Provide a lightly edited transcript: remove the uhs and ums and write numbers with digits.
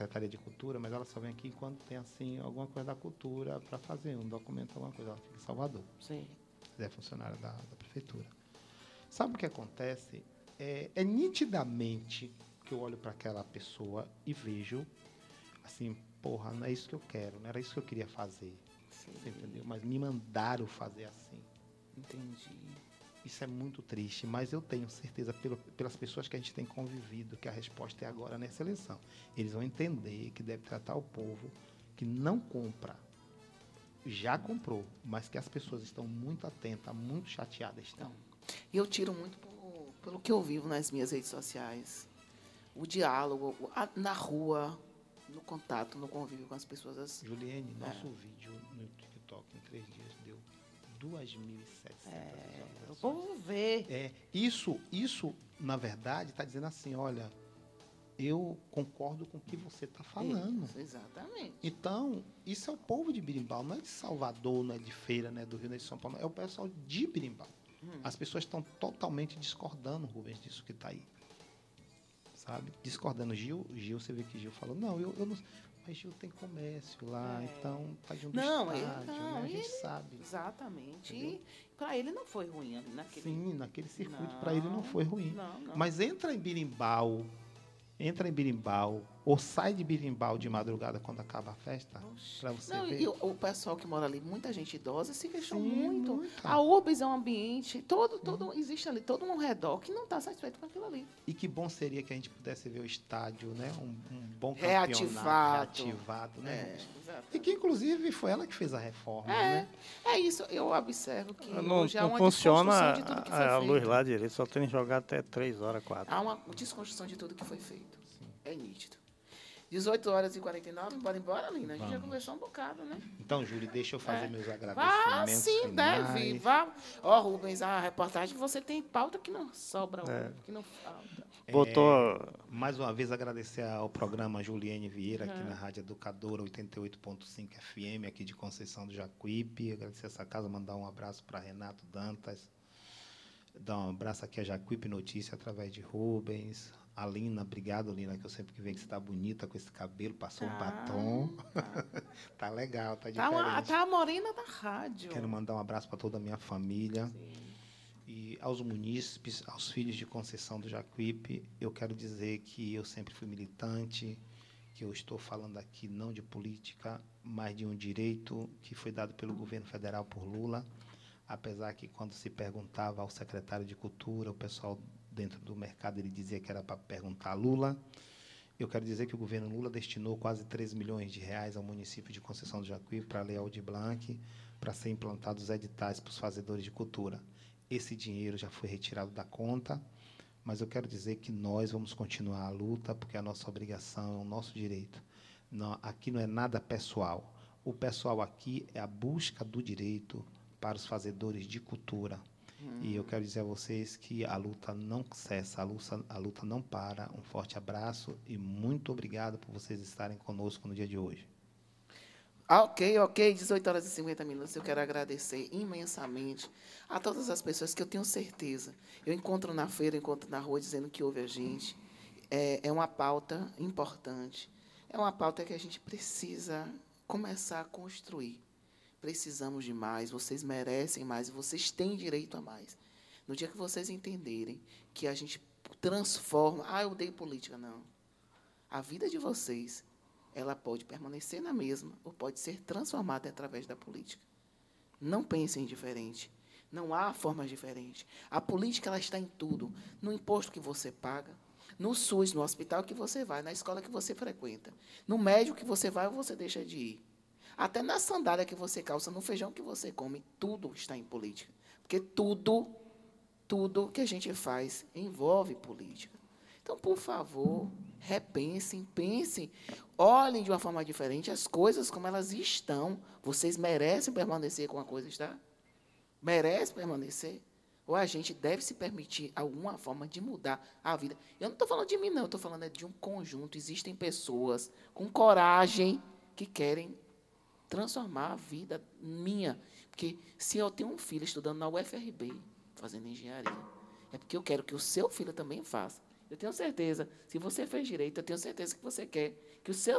Secretaria de Cultura, mas ela só vem aqui quando tem, assim, alguma coisa da cultura para fazer, um documento, alguma coisa. Ela fica em Salvador. Sim. É funcionária da prefeitura. Sabe o que acontece? É nitidamente que eu olho para aquela pessoa e vejo, assim, porra, não é isso que eu quero, não era isso que eu queria fazer. Sim. Você entendeu? Mas me mandaram fazer assim. Entendi. Isso é muito triste, mas eu tenho certeza, pelas pessoas que a gente tem convivido, que a resposta é agora nessa eleição. Eles vão entender que deve tratar o povo que não compra, já comprou, mas que as pessoas estão muito atentas, muito chateadas estão. E eu tiro muito pelo que eu vivo nas minhas redes sociais. O diálogo, na rua, no contato, no convívio com as pessoas. Juliane, nosso vídeo no TikTok em 3 dias deu 2.700 O povo vê. Isso, na verdade, está dizendo assim, olha, eu concordo com o que você está falando. Isso, exatamente. Então, isso é o povo de Birimbau, não é de Salvador, não é de Feira, não é do Rio, não é de São Paulo, é o pessoal de Birimbau. As pessoas estão totalmente discordando, Rubens, disso que está aí. Sabe? Discordando. Gil, você vê que Gil falou, não, eu não... Mas Gil tem comércio lá, então tá de um estádio, né? A gente sabe. Exatamente. Entendeu? E para ele não foi ruim ali naquele... Sim, naquele circuito para ele não foi ruim. Não. Mas entra em Birimbau, ou sai de Birimbau de madrugada quando acaba a festa, para você ver. E o pessoal que mora ali, muita gente idosa, se queixou Sim, muito. muita. A Urbis é um ambiente, existe ali todo um redor que não está satisfeito com aquilo ali. E que bom seria que a gente pudesse ver o estádio, né? Um bom Reativado, né? E que, inclusive, foi ela que fez a reforma, né? É isso, eu observo que não hoje há uma funciona desconstrução de tudo que foi a feito. luz lá direito, só tem que jogar até 3 horas, 4. Há uma desconstrução de tudo que foi feito. Sim. É nítido. 18h49, bora embora, Lina? A gente já conversou um bocado, né? Então, Júlio, deixa eu fazer meus agradecimentos sim, finais. deve. Vá. Ó, Rubens, a reportagem que você tem pauta que não sobra, que não falta. Botou... Mais uma vez, agradecer ao programa Juliane Vieira, aqui na Rádio Educadora 88.5 FM, aqui de Conceição do Jacuípe. Agradecer essa casa, mandar um abraço para Renato Dantas. Dar um abraço aqui a Jacuípe Notícia, através de Rubens. A Lina, obrigado, Lina, que eu sempre que vejo que você está bonita com esse cabelo, passou um batom. Tá legal, tá diferente. Tá a morena da rádio. Quero mandar um abraço para toda a minha família. Sim. E aos munícipes, aos filhos de Conceição do Jacuípe, eu quero dizer que eu sempre fui militante, que eu estou falando aqui não de política, mas de um direito que foi dado pelo governo federal por Lula, apesar que quando se perguntava ao secretário de Cultura, o pessoal dentro do mercado ele dizia que era para perguntar a Lula. Eu quero dizer que o governo Lula destinou quase 13 milhões de reais ao município de Conceição do Jacuípe para a Lei Aldir Blanc, para ser implantados editais para os fazedores de cultura. Esse dinheiro já foi retirado da conta, mas eu quero dizer que nós vamos continuar a luta, porque é a nossa obrigação, é o nosso direito. Não, aqui não é nada pessoal. O pessoal aqui é a busca do direito para os fazedores de cultura. E eu quero dizer a vocês que a luta não cessa, a luta não para. Um forte abraço e muito obrigado por vocês estarem conosco no dia de hoje. Ok, 18h50. Eu quero agradecer imensamente a todas as pessoas que eu tenho certeza. Eu encontro na feira, encontro na rua dizendo que ouve a gente. É uma pauta importante. É uma pauta que a gente precisa começar a construir. Precisamos de mais, vocês merecem mais e vocês têm direito a mais. No dia que vocês entenderem que a gente transforma... eu odeio política, não. A vida de vocês, ela pode permanecer na mesma ou pode ser transformada através da política. Não pensem diferente. Não há formas diferentes. A política ela está em tudo. No imposto que você paga, no SUS, no hospital que você vai, na escola que você frequenta, no médico que você vai ou você deixa de ir. Até na sandália que você calça, no feijão que você come, tudo está em política. Porque tudo que a gente faz envolve política. Então, por favor, repensem, pensem, olhem de uma forma diferente as coisas como elas estão. Vocês merecem permanecer com a coisa, está? Merecem permanecer? Ou a gente deve se permitir alguma forma de mudar a vida? Eu não estou falando de mim, não. Eu estou falando de um conjunto. Existem pessoas com coragem que querem transformar a vida minha. Porque se eu tenho um filho estudando na UFRB, fazendo engenharia, é porque eu quero que o seu filho também faça. Eu tenho certeza, se você fez direito, eu tenho certeza que você quer que o seu